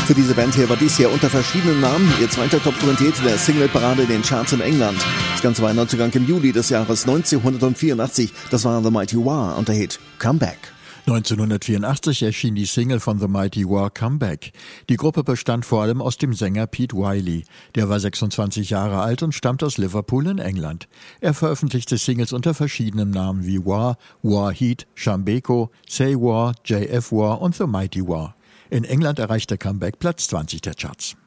Für diese Band hier war dies Jahr unter verschiedenen Namen ihr zweiter Top-20 der Single-Parade in den Charts in England. Das Ganze war ein Neuzugang im Juli des Jahres 1984. Das war The Mighty War und der Hit Come Back. 1984 erschien die Single von The Mighty War Come Back. Die Gruppe bestand vor allem aus dem Sänger Pete Wiley. Der war 26 Jahre alt und stammt aus Liverpool in England. Er veröffentlichte Singles unter verschiedenen Namen wie War, War Heat, Shambeko, Say War, JF War und The Mighty War. In England erreichte Come Back Platz 20 der Charts.